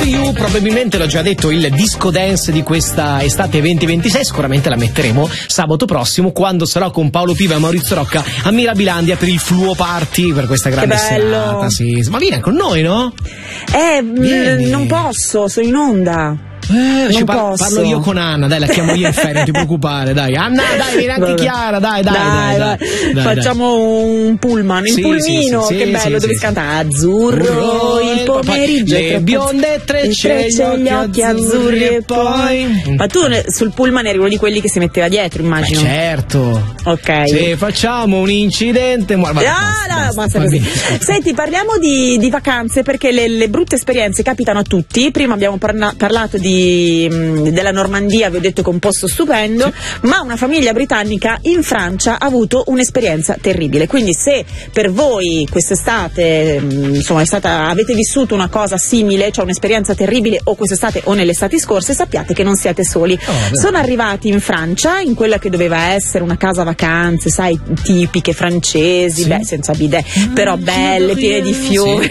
to You, probabilmente l'ho già detto, il disco dance di questa estate 2026, sicuramente la metteremo sabato prossimo quando sarò con Paolo Piva e Maurizio Rocca a Mirabilandia per il Fluo Party, per questa grande serata. Sì. Ma vieni con noi, no? Non posso, sono in onda. Parlo io con Anna, dai, la chiamo io in ferie, non ti preoccupare, dai. Anna, dai, vieni anche Chiara, dai. Facciamo un pullman, il pulmino, che bello, dove si canta azzurro, il pomeriggio, le bionde trecce, gli occhi azzurri e poi. Ma tu sul pullman eri uno di quelli che si metteva dietro, immagino. Ma certo. Ok. Se facciamo un incidente, basta così. Senti, parliamo di vacanze, perché le brutte esperienze capitano a tutti. Prima abbiamo parlato della Normandia, vi ho detto che è un posto stupendo, ma una famiglia britannica in Francia ha avuto un'esperienza terribile. Quindi se per voi quest'estate avete vissuto una cosa simile, cioè un'esperienza terribile o quest'estate o nelle estati scorse, sappiate che non siete soli. Sono arrivati in Francia in quella che doveva essere una casa vacanze, sai, tipiche francesi, senza bidet, però belle, piene di fiori.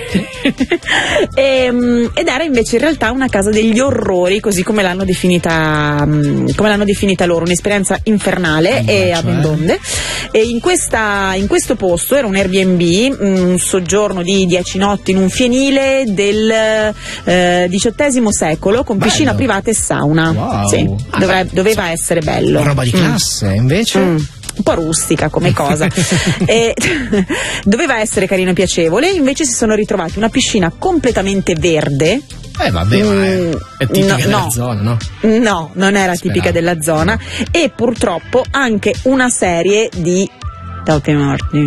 Ed era invece in realtà una casa degli orrori, così come l'hanno definita loro, un'esperienza infernale e a bendonde. E in questo posto era un Airbnb, un soggiorno di 10 notti in un fienile del XVIII secolo con piscina privata e sauna. Wow. Sì, doveva essere bello. Una roba di classe, invece. Un po' rustica come cosa. E doveva essere carino e piacevole, invece si sono ritrovati una piscina completamente verde. Ma è tipica della zona, no? No, non era tipica della zona. E purtroppo anche una serie di topi morti.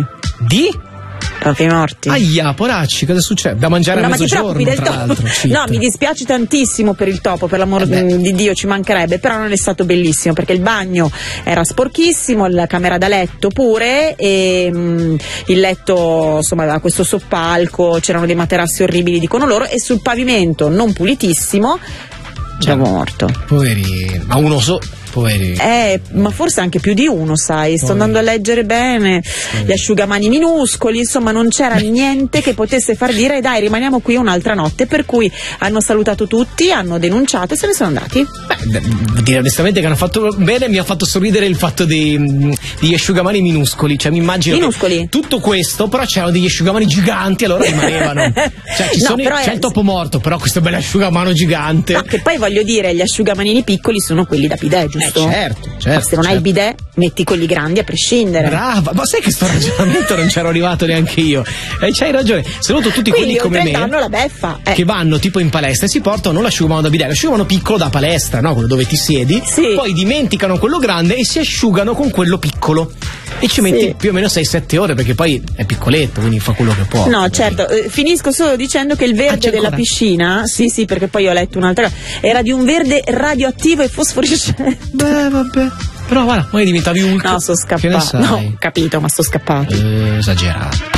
Topi morti. Aia, poracci, cosa succede? Da mangiare a mezzogiorno, tra l'altro. No, mi dispiace tantissimo per il topo, per l'amor di Dio, ci mancherebbe, però non è stato bellissimo, perché il bagno era sporchissimo, la camera da letto pure, e il letto, insomma, aveva questo soppalco, c'erano dei materassi orribili, dicono loro, e sul pavimento non pulitissimo c'era morto. Poverino, ma uno poverino. Ma forse anche più di uno, sai, sto andando a leggere bene, gli asciugamani minuscoli, insomma non c'era niente che potesse far dire dai, rimaniamo qui un'altra notte, per cui hanno salutato tutti, hanno denunciato e se ne sono andati. Dire onestamente che hanno fatto bene, mi ha fatto sorridere il fatto degli asciugamani minuscoli, cioè mi immagino minuscoli. Tutto questo, però c'erano degli asciugamani giganti e allora rimanevano. Cioè c'è il topo morto, però questo bel asciugamano gigante. No, che poi voglio dire, gli asciugamanini piccoli sono quelli da bidet, giusto? Certo. Ma se non hai il bidet, metti quelli grandi a prescindere. Brava, ma sai che sto ragionamento non c'ero arrivato neanche io. C'hai ragione. Saluto tutti quelli come me hanno la beffa, che vanno tipo in palestra e si portano l'asciugamano da bidet, l'asciugamano piccolo da palestra, no? Quello dove ti siedi, poi dimenticano quello grande e si asciugano con quello piccolo. E ci metti più o meno 6-7 ore, perché poi è piccoletto, quindi fa quello che può. No, certo, finisco solo dicendo che il verde della piscina, sì, perché poi ho letto un'altra, era di un verde radioattivo e fosforescente. Vabbè. Però guarda, poi diventavi ultra. No, sto scappato. No, capito, ma sto scappato. Esagerato.